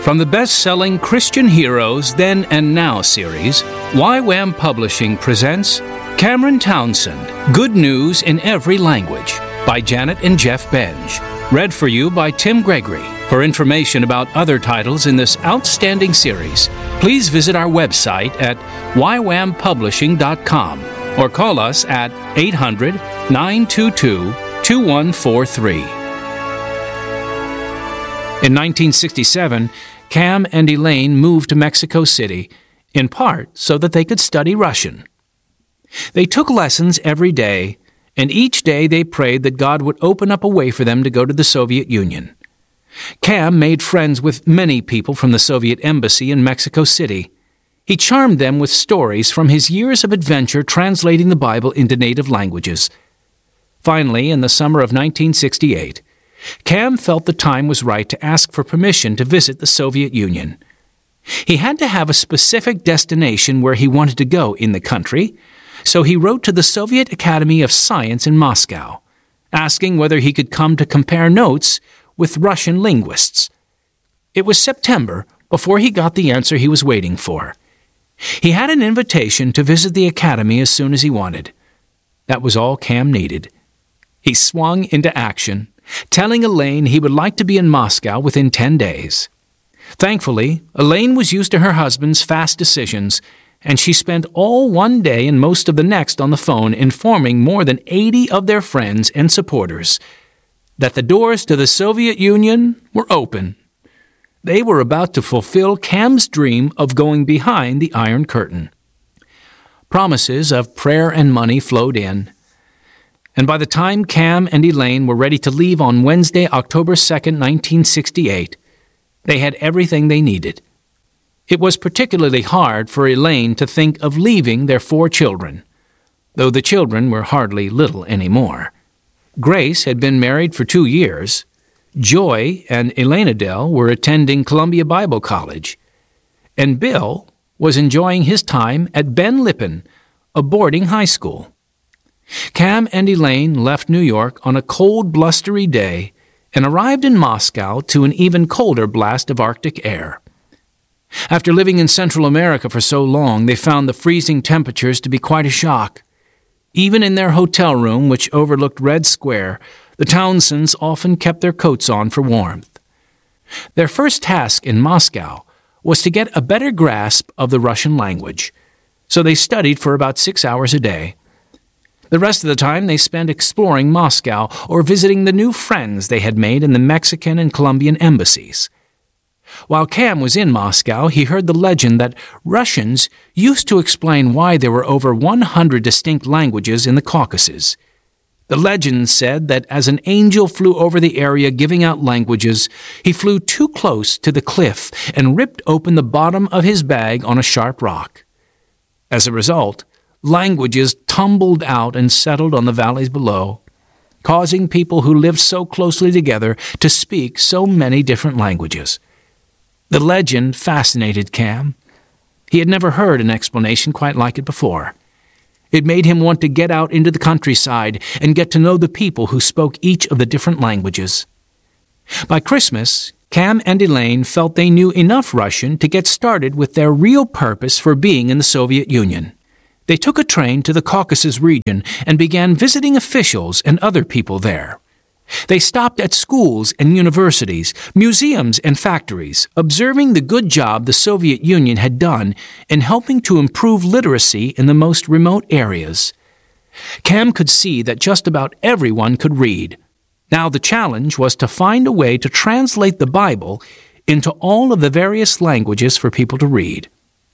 From the best-selling Christian Heroes Then and Now series, YWAM Publishing presents Cameron Townsend, Good News in Every Language, by Janet and Jeff Benge. Read for you by Tim Gregory. For information about other titles in this outstanding series, please visit our website at ywampublishing.com or call us at 800-922-2143. In 1967, Cam and Elaine moved to Mexico City, in part so that they could study Russian. They took lessons every day, and each day they prayed that God would open up a way for them to go to the Soviet Union. Cam made friends with many people from the Soviet embassy in Mexico City. He charmed them with stories from his years of adventure translating the Bible into native languages. Finally, in the summer of 1968, Cam felt the time was right to ask for permission to visit the Soviet Union. He had to have a specific destination where he wanted to go in the country, so he wrote to the Soviet Academy of Science in Moscow, asking whether he could come to compare notes with Russian linguists. It was September before he got the answer he was waiting for. He had an invitation to visit the academy as soon as he wanted. That was all Cam needed. He swung into action, telling Elaine he would like to be in Moscow within 10 days. Thankfully, Elaine was used to her husband's fast decisions, and she spent all one day and most of the next on the phone informing more than 80 of their friends and supporters that the doors to the Soviet Union were open. They were about to fulfill Cam's dream of going behind the Iron Curtain. Promises of prayer and money flowed in, and by the time Cam and Elaine were ready to leave on Wednesday, October 2nd, 1968, they had everything they needed. It was particularly hard for Elaine to think of leaving their 4 children, though the children were hardly little anymore. Grace had been married for 2 years. Joy and Elaine Adele were attending Columbia Bible College, and Bill was enjoying his time at Ben Lippen, a boarding high school. Cam and Elaine left New York on a cold, blustery day and arrived in Moscow to an even colder blast of Arctic air. After living in Central America for so long, they found the freezing temperatures to be quite a shock. Even in their hotel room, which overlooked Red Square, the Townsends often kept their coats on for warmth. Their first task in Moscow was to get a better grasp of the Russian language, so they studied for about 6 hours a day. The rest of the time they spent exploring Moscow or visiting the new friends they had made in the Mexican and Colombian embassies. While Cam was in Moscow, he heard the legend that Russians used to explain why there were over 100 distinct languages in the Caucasus. The legend said that as an angel flew over the area giving out languages, he flew too close to the cliff and ripped open the bottom of his bag on a sharp rock. As a result, languages tumbled out and settled on the valleys below, causing people who lived so closely together to speak so many different languages. The legend fascinated Cam. He had never heard an explanation quite like it before. It made him want to get out into the countryside and get to know the people who spoke each of the different languages. By Christmas, Cam and Elaine felt they knew enough Russian to get started with their real purpose for being in the Soviet Union. They took a train to the Caucasus region and began visiting officials and other people there. They stopped at schools and universities, museums and factories, observing the good job the Soviet Union had done in helping to improve literacy in the most remote areas. Cam could see that just about everyone could read. Now the challenge was to find a way to translate the Bible into all of the various languages for people to read.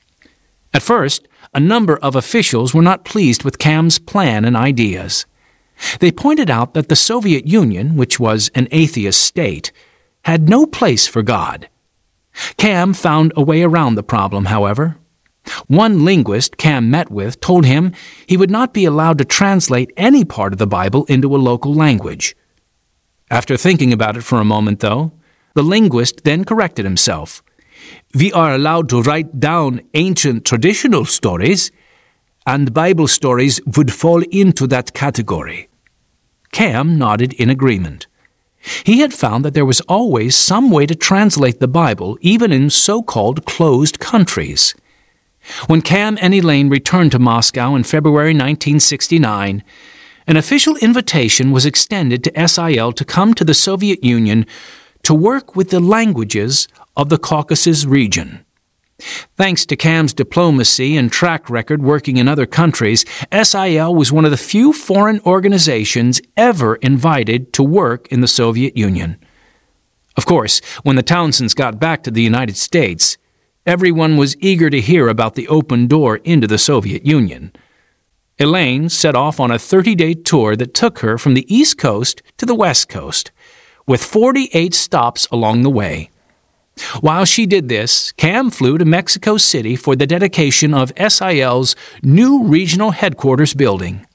At first, a number of officials were not pleased with Cam's plan and ideas. They pointed out that the Soviet Union, which was an atheist state, had no place for God. Cam found a way around the problem, however. One linguist Cam met with told him he would not be allowed to translate any part of the Bible into a local language. After thinking about it for a moment, though, the linguist then corrected himself. "We are allowed to write down ancient traditional stories, and Bible stories would fall into that category." Cam nodded in agreement. He had found that there was always some way to translate the Bible, even in so-called closed countries. When Cam and Elaine returned to Moscow in February 1969, an official invitation was extended to SIL to come to the Soviet Union to work with the languages of the Caucasus region. Thanks to Cam's diplomacy and track record working in other countries, SIL was one of the few foreign organizations ever invited to work in the Soviet Union. Of course, when the Townsends got back to the United States, everyone was eager to hear about the open door into the Soviet Union. Elaine set off on a 30-day tour that took her from the East Coast to the West Coast, with 48 stops along the way. While she did this, Cam flew to Mexico City for the dedication of SIL's new regional headquarters building.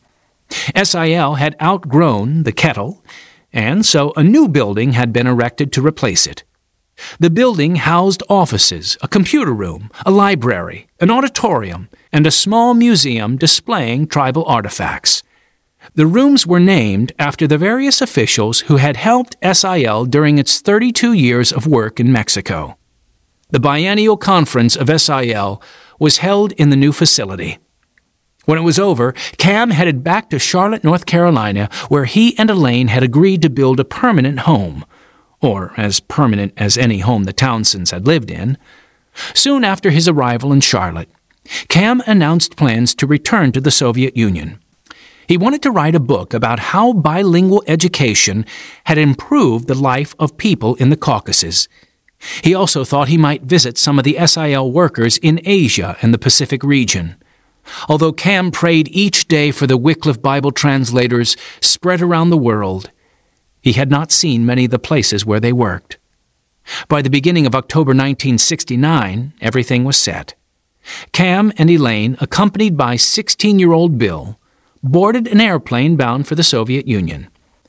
SIL had outgrown the Kettle, and so a new building had been erected to replace it. The building housed offices, a computer room, a library, an auditorium, and a small museum displaying tribal artifacts. The rooms were named after the various officials who had helped SIL during its 32 years of work in Mexico. The biennial conference of SIL was held in the new facility. When it was over, Cam headed back to Charlotte, North Carolina, where he and Elaine had agreed to build a permanent home, or as permanent as any home the Townsends had lived in. Soon after his arrival in Charlotte, Cam announced plans to return to the Soviet Union. He wanted to write a book about how bilingual education had improved the life of people in the Caucasus. He also thought he might visit some of the SIL workers in Asia and the Pacific region. Although Cam prayed each day for the Wycliffe Bible translators spread around the world, he had not seen many of the places where they worked. By the beginning of October 1969, everything was set. Cam and Elaine, accompanied by 16-year-old Bill, boarded an airplane bound for the Soviet Union.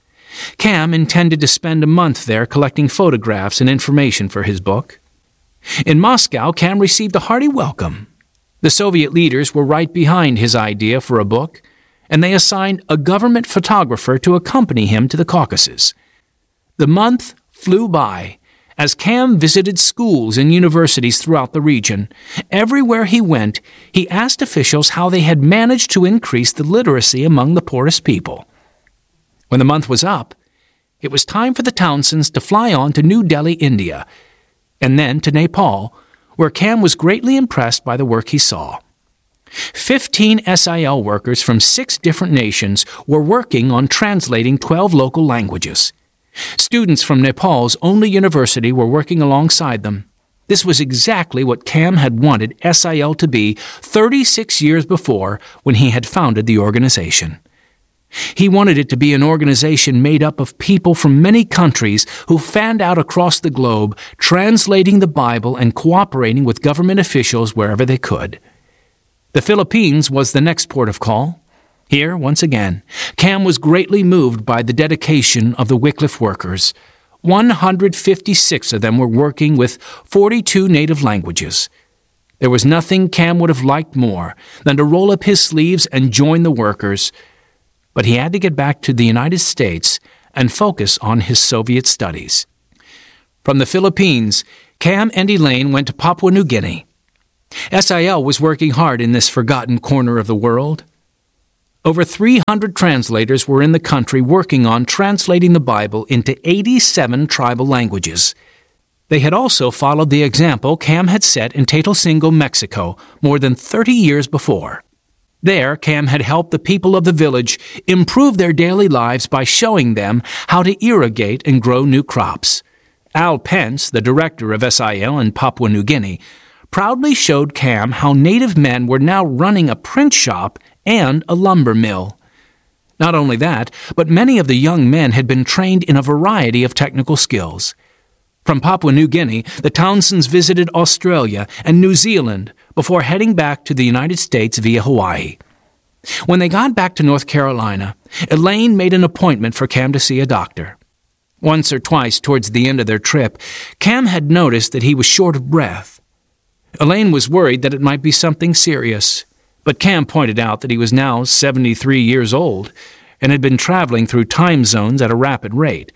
Cam intended to spend a month there collecting photographs and information for his book. In Moscow, Cam received a hearty welcome. The Soviet leaders were right behind his idea for a book, and they assigned a government photographer to accompany him to the Caucasus. The month flew by as Cam visited schools and universities throughout the region. Everywhere he went, he asked officials how they had managed to increase the literacy among the poorest people. When the month was up, it was time for the Townsends to fly on to New Delhi, India, and then to Nepal, where Cam was greatly impressed by the work he saw. 15 SIL workers from 6 different nations were working on translating 12 local languages. Students from Nepal's only university were working alongside them. This was exactly what Cam had wanted SIL to be 36 years before when he had founded the organization. He wanted it to be an organization made up of people from many countries who fanned out across the globe, translating the Bible and cooperating with government officials wherever they could. The Philippines was the next port of call. Here, once again, Cam was greatly moved by the dedication of the Wycliffe workers. 156 of them were working with 42 native languages. There was nothing Cam would have liked more than to roll up his sleeves and join the workers, but he had to get back to the United States and focus on his Soviet studies. From the Philippines, Cam and Elaine went to Papua New Guinea. SIL was working hard in this forgotten corner of the world. Over 300 translators were in the country working on translating the Bible into 87 tribal languages. They had also followed the example Cam had set in Tetelcingo, Mexico, more than 30 years before. There, Cam had helped the people of the village improve their daily lives by showing them how to irrigate and grow new crops. Al Pence, the director of SIL in Papua New Guinea, proudly showed Cam how native men were now running a print shop and a lumber mill. Not only that, but many of the young men had been trained in a variety of technical skills. From Papua New Guinea, the Townsends visited Australia and New Zealand before heading back to the United States via Hawaii. When they got back to North Carolina, Elaine made an appointment for Cam to see a doctor. Once or twice towards the end of their trip, Cam had noticed that he was short of breath. Elaine was worried that it might be something serious, but Cam pointed out that he was now 73 years old and had been traveling through time zones at a rapid rate,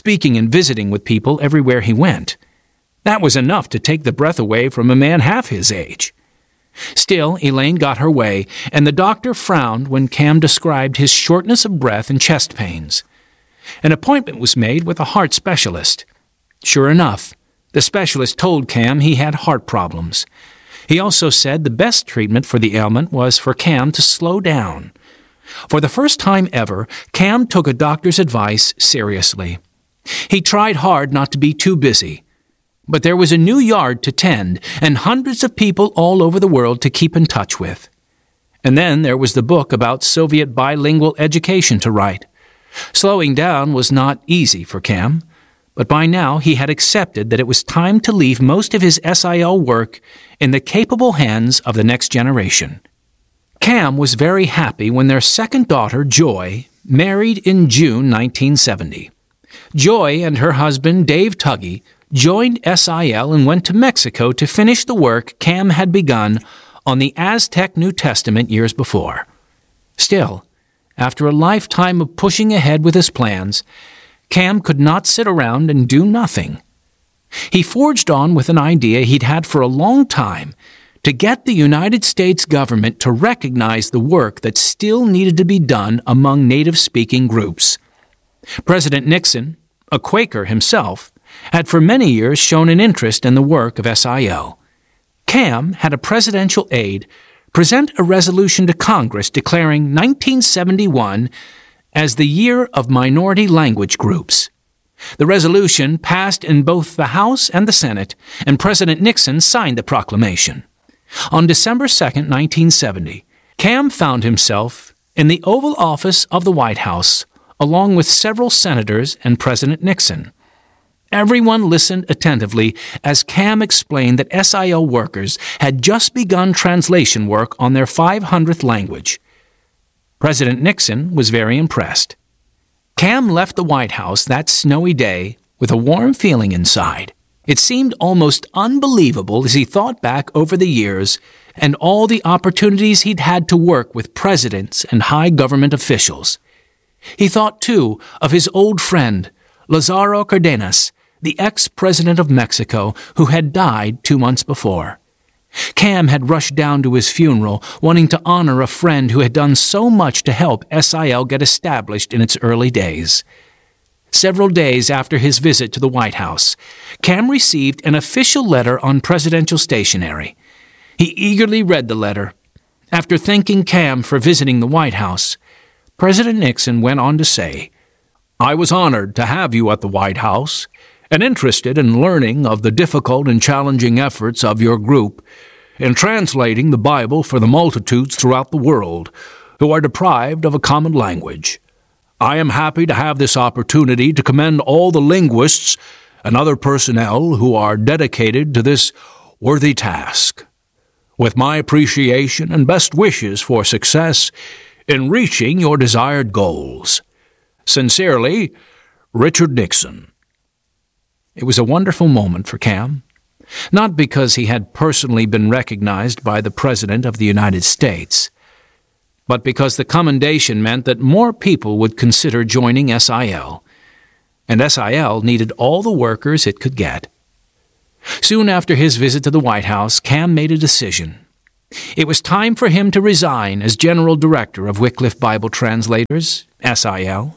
speaking and visiting with people everywhere he went. That was enough to take the breath away from a man half his age. Still, Elaine got her way, and the doctor frowned when Cam described his shortness of breath and chest pains. An appointment was made with a heart specialist. Sure enough, the specialist told Cam he had heart problems. He also said the best treatment for the ailment was for Cam to slow down. For the first time ever, Cam took a doctor's advice seriously. He tried hard not to be too busy. But there was a new yard to tend and hundreds of people all over the world to keep in touch with. And then there was the book about Soviet bilingual education to write. Slowing down was not easy for Cam, but by now he had accepted that it was time to leave most of his SIL work in the capable hands of the next generation. Cam was very happy when their second daughter, Joy, married in June 1970. Joy and her husband, Dave Tuggy, joined SIL and went to Mexico to finish the work Cam had begun on the Aztec New Testament years before. Still, after a lifetime of pushing ahead with his plans, Cam could not sit around and do nothing. He forged on with an idea he'd had for a long time to get the United States government to recognize the work that still needed to be done among native-speaking groups. President Nixon, a Quaker himself, had for many years shown an interest in the work of SIL. Cam had a presidential aide present a resolution to Congress declaring 1971 as the Year of Minority Language Groups. The resolution passed in both the House and the Senate, and President Nixon signed the proclamation. On December 2, 1970, Cam found himself in the Oval Office of the White House, along with several senators and President Nixon. Everyone listened attentively as Cam explained that SIL workers had just begun translation work on their 500th language. President Nixon was very impressed. Cam left the White House that snowy day with a warm feeling inside. It seemed almost unbelievable as he thought back over the years and all the opportunities he'd had to work with presidents and high government officials. He thought, too, of his old friend, Lázaro Cárdenas, the ex-president of Mexico, who had died 2 months before. Cam had rushed down to his funeral, wanting to honor a friend who had done so much to help SIL get established in its early days. Several days after his visit to the White House, Cam received an official letter on presidential stationery. He eagerly read the letter. After thanking Cam for visiting the White House, President Nixon went on to say, "I was honored to have you at the White House and interested in learning of the difficult and challenging efforts of your group in translating the Bible for the multitudes throughout the world who are deprived of a common language. I am happy to have this opportunity to commend all the linguists and other personnel who are dedicated to this worthy task. With my appreciation and best wishes for success in reaching your desired goals. Sincerely, Richard Nixon." It was a wonderful moment for Cam, not because he had personally been recognized by the President of the United States, but because the commendation meant that more people would consider joining SIL, and SIL needed all the workers it could get. Soon after his visit to the White House, Cam made a decision. It was time for him to resign as General Director of Wycliffe Bible Translators, SIL.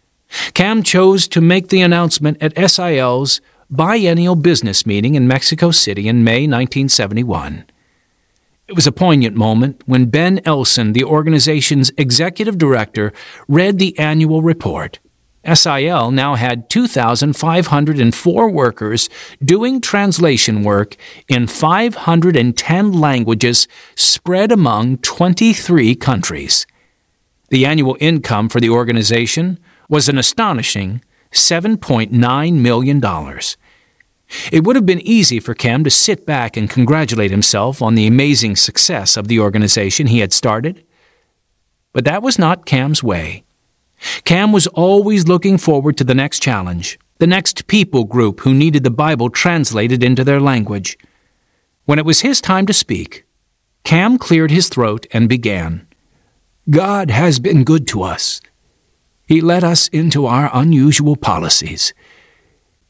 Cam chose to make the announcement at SIL's biennial business meeting in Mexico City in May 1971. It was a poignant moment when Ben Elson, the organization's executive director, read the annual report. SIL now had 2,504 workers doing translation work in 510 languages spread among 23 countries. The annual income for the organization was an astonishing $7.9 million. It would have been easy for Cam to sit back and congratulate himself on the amazing success of the organization he had started. But that was not Cam's way. Cam was always looking forward to the next challenge, the next people group who needed the Bible translated into their language. When it was his time to speak, Cam cleared his throat and began, "God has been good to us. He led us into our unusual policies.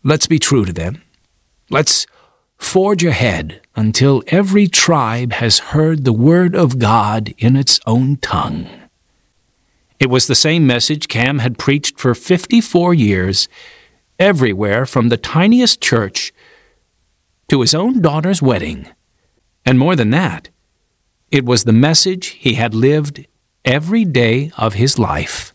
Let's be true to them. Let's forge ahead until every tribe has heard the word of God in its own tongue. It was the same message Cam had preached for 54 years, everywhere from the tiniest church to his own daughter's wedding. And more than that, it was the message he had lived every day of his life.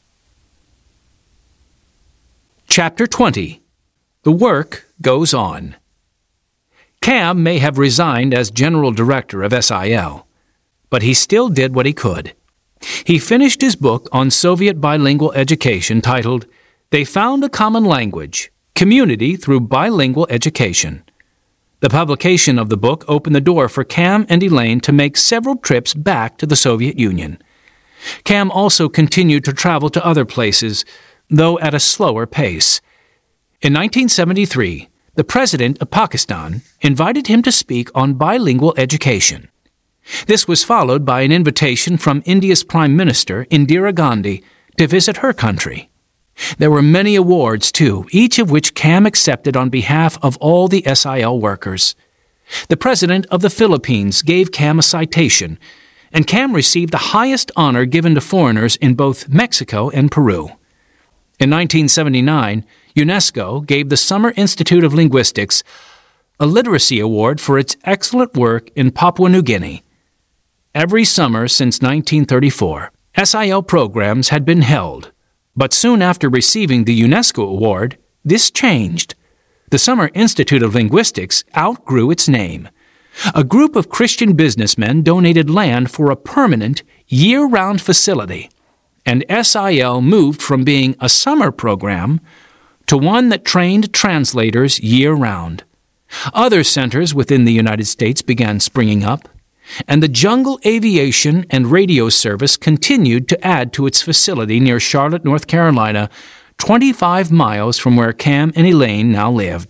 Chapter 20. The Work Goes On. Cam may have resigned as General Director of SIL, but he still did what he could. He finished his book on Soviet bilingual education titled, They Found a Common Language, Community Through Bilingual Education. The publication of the book opened the door for Cam and Elaine to make several trips back to the Soviet Union. Cam also continued to travel to other places, though at a slower pace. In 1973, the President of Pakistan invited him to speak on bilingual education. This was followed by an invitation from India's Prime Minister, Indira Gandhi, to visit her country. There were many awards, too, each of which Cam accepted on behalf of all the SIL workers. The President of the Philippines gave Cam a citation, and Cam received the highest honor given to foreigners in both Mexico and Peru. In 1979, UNESCO gave the Summer Institute of Linguistics a literacy award for its excellent work in Papua New Guinea. Every summer since 1934, SIL programs had been held, but soon after receiving the UNESCO award, this changed. The Summer Institute of Linguistics outgrew its name. A group of Christian businessmen donated land for a permanent, year-round facility, and SIL moved from being a summer program to one that trained translators year-round. Other centers within the United States began springing up, and the Jungle Aviation and Radio Service continued to add to its facility near Charlotte, North Carolina, 25 miles from where Cam and Elaine now lived.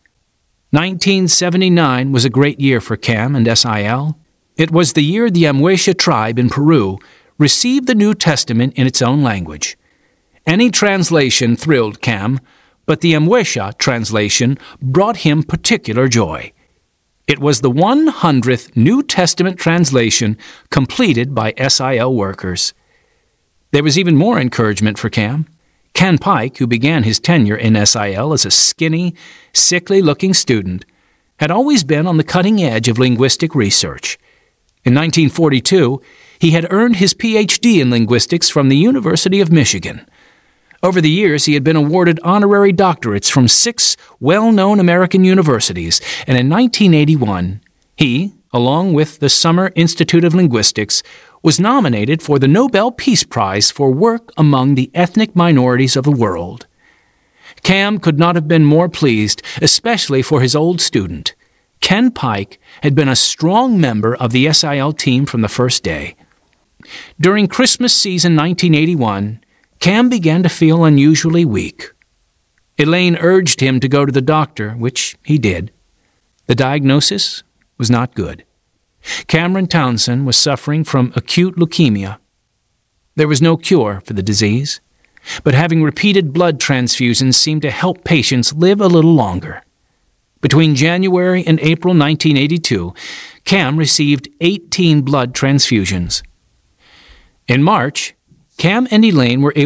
1979 was a great year for Cam and SIL. It was the year the Amhuacha tribe in Peru received the New Testament in its own language. Any translation thrilled Cam, but the Amhuacha translation brought him particular joy. It was the 100th New Testament translation completed by SIL workers. There was even more encouragement for Cam. Ken Pike, who began his tenure in SIL as a skinny, sickly-looking student, had always been on the cutting edge of linguistic research. In 1942, he had earned his Ph.D. in linguistics from the University of Michigan. Over the years, he had been awarded honorary doctorates from 6 well-known American universities, and in 1981, he, along with the Summer Institute of Linguistics, was nominated for the Nobel Peace Prize for work among the ethnic minorities of the world. Cam could not have been more pleased, especially for his old student. Ken Pike had been a strong member of the SIL team from the first day. During Christmas season 1981, Cam began to feel unusually weak. Elaine urged him to go to the doctor, which he did. The diagnosis was not good. Cameron Townsend was suffering from acute leukemia. There was no cure for the disease, but having repeated blood transfusions seemed to help patients live a little longer. Between January and April 1982, Cam received 18 blood transfusions. In March, Cam and Elaine were able